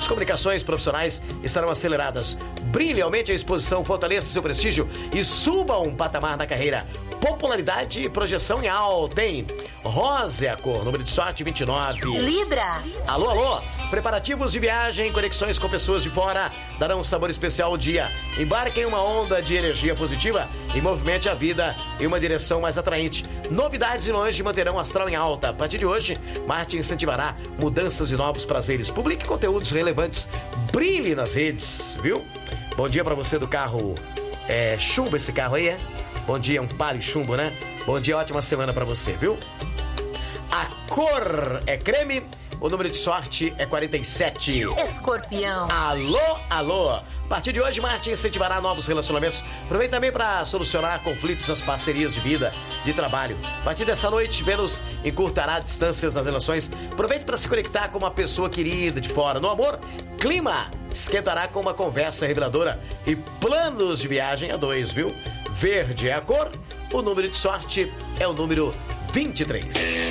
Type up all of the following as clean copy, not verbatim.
comunicações profissionais estarão aceleradas. Brilhe, aumente a exposição, fortaleça seu prestígio e suba um patamar na carreira. Popularidade e projeção em alta, hein? Rosa é a cor, número de sorte 29. Libra. Alô, alô. Preparativos de viagem, conexões com pessoas de fora darão um sabor especial ao dia. Embarque em uma onda de energia positiva e movimente a vida em uma direção mais atraente. Novidades e longe manterão o astral em alta. A partir de hoje, Marte incentivará mudanças e novos prazeres. Publique conteúdos relevantes. Brilhe nas redes, viu? Bom dia pra você do carro. Chumbo esse carro aí, é? Bom dia, um Palio chumbo, né? Bom dia, ótima semana pra você, viu? A cor é creme, o número de sorte é 47. Escorpião. Alô, alô. A partir de hoje, Marte incentivará novos relacionamentos. Aproveite também para solucionar conflitos nas parcerias de vida, de trabalho. A partir dessa noite, Vênus encurtará distâncias nas relações. Aproveite para se conectar com uma pessoa querida de fora. No amor, clima esquentará com uma conversa reveladora e planos de viagem a dois, viu? Verde é a cor, o número de sorte é o número 23.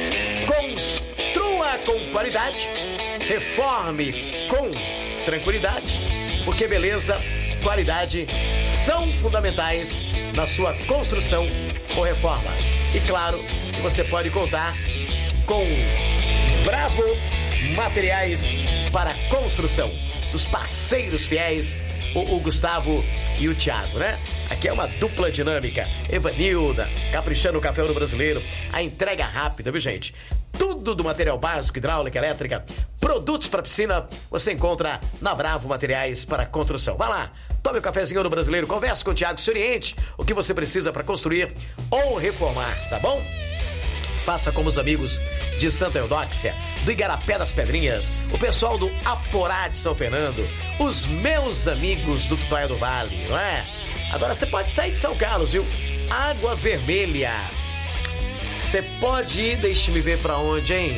Construa com qualidade, reforme com tranquilidade, porque beleza, qualidade são fundamentais na sua construção ou reforma. E claro, você pode contar com Bravo Materiais para Construção, dos parceiros fiéis, o Gustavo e o Thiago, né? Aqui é uma dupla dinâmica. Evanilda, caprichando o café do brasileiro. A entrega rápida, viu, gente? Tudo do material básico, hidráulica, elétrica, produtos para piscina, você encontra na Bravo Materiais para Construção. Vai lá, tome o cafezinho do brasileiro, converse com o Thiago, se oriente o que você precisa para construir ou reformar, tá bom? Faça como os amigos de Santa Eudóxia, do Igarapé das Pedrinhas, o pessoal do Aporá de São Fernando, os meus amigos do Tutóia do Vale, não é? Agora você pode sair de São Carlos, viu? Água Vermelha. Você pode ir, deixa-me ver pra onde, hein?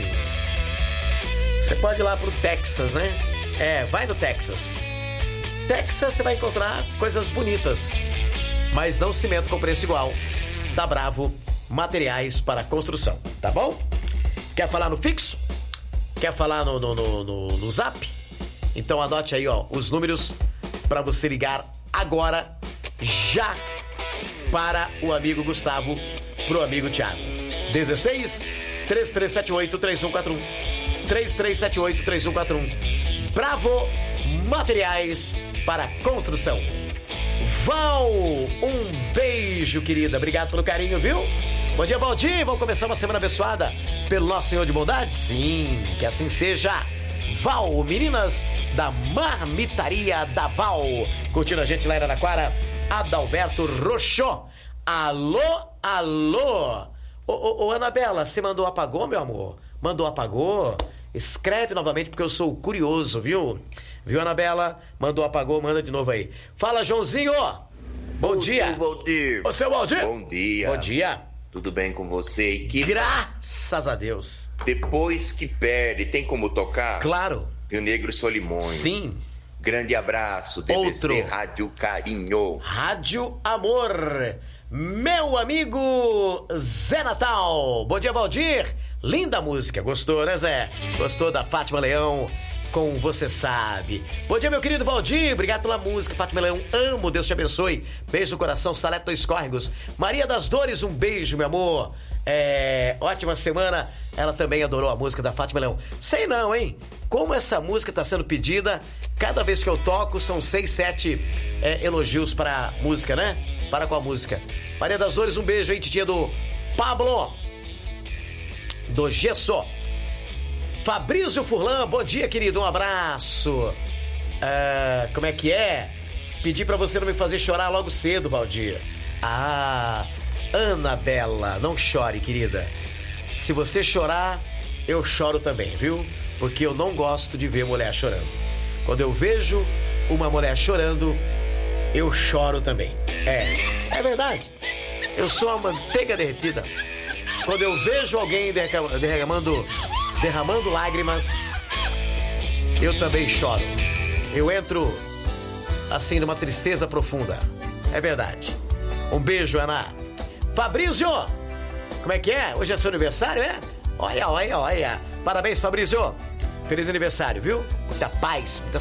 Você pode ir lá pro Texas, né? Vai no Texas. Texas você vai encontrar coisas bonitas, mas não cimento com preço igual. Da Bravo Materiais para Construção, tá bom? Quer falar no fixo? Quer falar no zap? Então anote aí, ó, os números para você ligar agora, já, para o amigo Gustavo, pro amigo Thiago. 16 3378 3141. 3378 3141. Bravo Materiais para Construção. Val, um beijo, querida. Obrigado pelo carinho, viu? Bom dia, Valdir. Vamos começar uma semana abençoada pelo nosso Senhor de bondade? Sim, que assim seja. Val, meninas da Marmitaria da Val. Curtindo a gente lá em Araraquara, Adalberto Roxo. Alô, alô. Ô, Anabela, você mandou apagou, meu amor? Mandou apagou? Escreve novamente porque eu sou curioso, viu? Viu, Anabela? Mandou apagou, manda de novo aí. Fala, Joãozinho. Bom dia. Valdir. Ô, seu Valdir. Bom dia. Bom dia. Tudo bem com você? E que graças a Deus. Depois que perde, tem como tocar? Claro. Rio Negro e Solimões. Sim. Grande abraço. DBC Outro. Rádio Carinho. Rádio Amor. Meu amigo Zé Natal. Bom dia, Valdir. Linda música. Gostou, né, Zé? Gostou da Fátima Leão? Com Você Sabe. Bom dia, meu querido Valdir. Obrigado pela música. Fátima Leão, amo. Deus te abençoe. Beijo no coração. Salete Dois Córregos. Maria das Dores, um beijo, meu amor. Ótima semana. Ela também adorou a música da Fátima Leão. Sei não, hein? Como essa música está sendo pedida, cada vez que eu toco, são 6, 7 elogios para a música, né? Para com a música. Maria das Dores, um beijo aí, titia do Pablo. Do Gesso. Fabrício Furlan, bom dia, querido, um abraço. Como é que é? Pedi pra você não me fazer chorar logo cedo, Valdir. Anabela, não chore, querida. Se você chorar, eu choro também, viu? Porque eu não gosto de ver mulher chorando. Quando eu vejo uma mulher chorando, eu choro também. É verdade. Eu sou a manteiga derretida. Quando eu vejo alguém derramando lágrimas, eu também choro. Eu entro assim numa tristeza profunda. É verdade. Um beijo, Ana. Fabrício, como é que é? Hoje é seu aniversário, é? Olha. Parabéns, Fabrício. Feliz aniversário, viu? Muita paz, muita